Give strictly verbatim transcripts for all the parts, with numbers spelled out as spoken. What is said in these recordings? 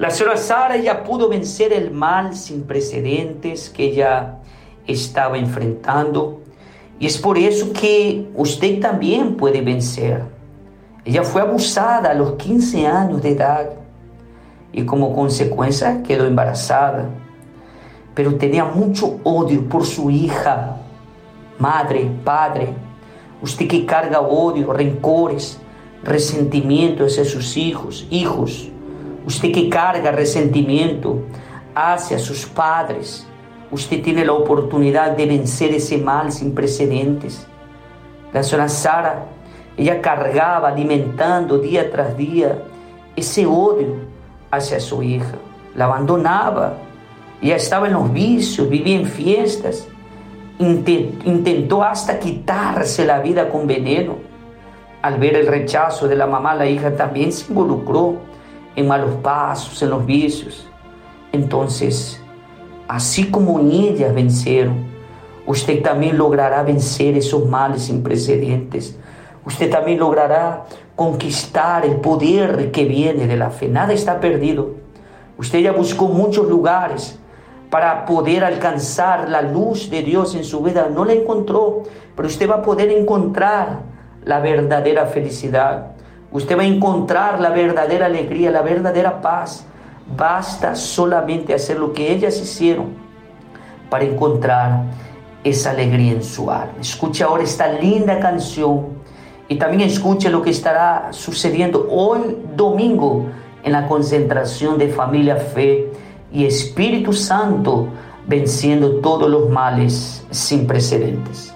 La señora Sara ya pudo vencer el mal sin precedentes que ella estaba enfrentando. Y es por eso que usted también puede vencer. Ella fue abusada a los quince años de edad y como consecuencia quedó embarazada. Pero tenía mucho odio por su hija. Madre, padre, usted que carga odio, rencores, resentimiento hacia sus hijos, hijos, usted que carga resentimiento hacia sus padres, usted tiene la oportunidad de vencer ese mal sin precedentes. La señora Sara, ella cargaba, alimentando día tras día ese odio hacia su hija. La abandonaba, ella estaba en los vicios, vivía en fiestas, intentó hasta quitarse la vida con veneno. Al ver el rechazo de la mamá, la hija también se involucró en malos pasos, en los vicios. Entonces, así como ellas vencieron, usted también logrará vencer esos males sin precedentes. Usted también logrará conquistar el poder que viene de la fe. Nada está perdido. Usted ya buscó muchos lugares para poder alcanzar la luz de Dios en su vida. No la encontró, pero usted va a poder encontrar la verdadera felicidad. Usted va a encontrar la verdadera alegría, la verdadera paz. Basta solamente hacer lo que ellas hicieron para encontrar esa alegría en su alma. Escuche ahora esta linda canción y también escuche lo que estará sucediendo hoy domingo en la concentración de Familia Fe y Espíritu Santo, venciendo todos los males sin precedentes.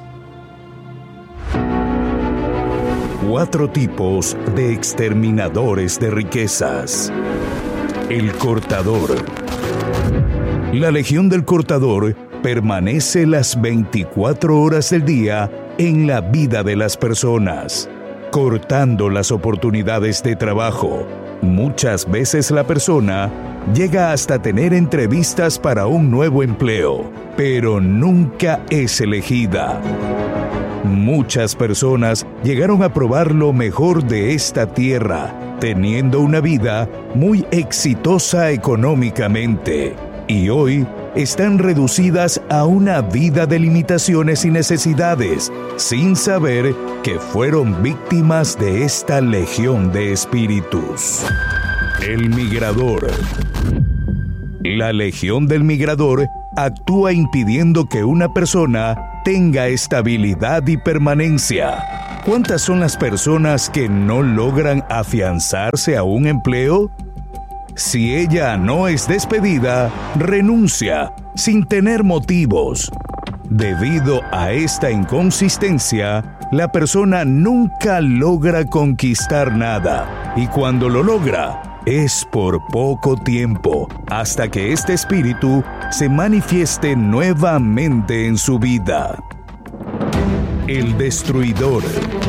Cuatro tipos de exterminadores de riquezas. El cortador. La legión del cortador permanece las veinticuatro horas del día en la vida de las personas, cortando las oportunidades de trabajo. Muchas veces la persona llega hasta tener entrevistas para un nuevo empleo, pero nunca es elegida. Muchas personas llegaron a probar lo mejor de esta tierra, teniendo una vida muy exitosa económicamente, y hoy están reducidas a una vida de limitaciones y necesidades, sin saber que fueron víctimas de esta legión de espíritus. El migrador. La legión del migrador actúa impidiendo que una persona tenga estabilidad y permanencia. ¿Cuántas son las personas que no logran afianzarse a un empleo? Si ella no es despedida, renuncia sin tener motivos. Debido a esta inconsistencia, la persona nunca logra conquistar nada, y cuando lo logra, es por poco tiempo, hasta que este espíritu se manifieste nuevamente en su vida. El destruidor.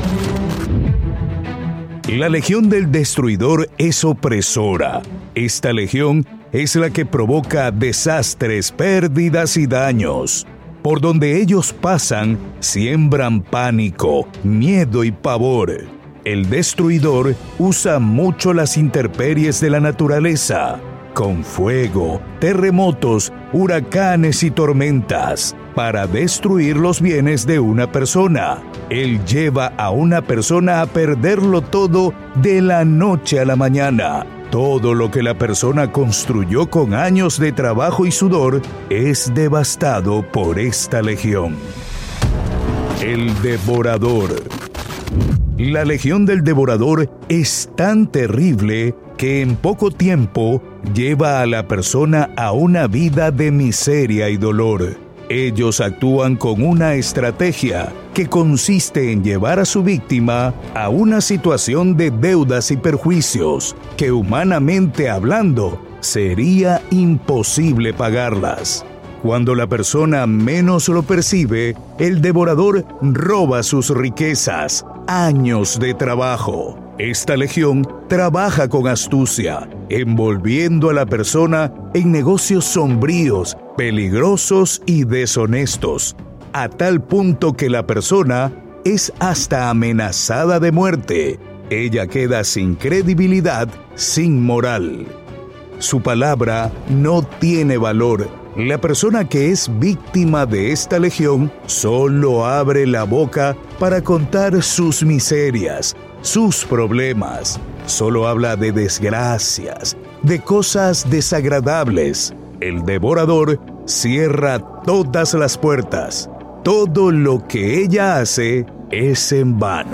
La legión del destruidor es opresora. Esta legión es la que provoca desastres, pérdidas y daños. Por donde ellos pasan, siembran pánico, miedo y pavor. El destruidor usa mucho las intemperies de la naturaleza, con fuego, terremotos, huracanes y tormentas, para destruir los bienes de una persona. Él lleva a una persona a perderlo todo de la noche a la mañana. Todo lo que la persona construyó con años de trabajo y sudor es devastado por esta legión. El devorador. La legión del devorador es tan terrible que en poco tiempo lleva a la persona a una vida de miseria y dolor. Ellos actúan con una estrategia que consiste en llevar a su víctima a una situación de deudas y perjuicios que, humanamente hablando, sería imposible pagarlas. Cuando la persona menos lo percibe, el devorador roba sus riquezas, años de trabajo. Esta legión trabaja con astucia, envolviendo a la persona en negocios sombríos, peligrosos y deshonestos, a tal punto que la persona es hasta amenazada de muerte. Ella queda sin credibilidad, sin moral. Su palabra no tiene valor. La persona que es víctima de esta legión solo abre la boca para contar sus miserias, sus problemas. Solo habla de desgracias, de cosas desagradables. El devorador cierra todas las puertas. Todo lo que ella hace es en vano.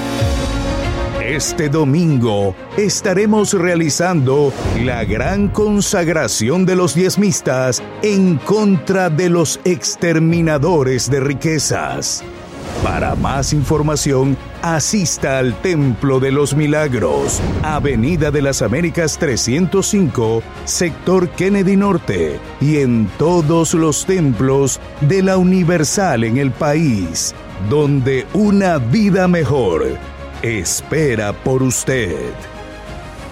Este domingo estaremos realizando la gran consagración de los diezmistas en contra de los exterminadores de riquezas. Para más información, asista al Templo de los Milagros, Avenida de las Américas trescientos cinco, Sector Kennedy Norte, y en todos los templos de la Universal en el país, donde una vida mejor espera por usted.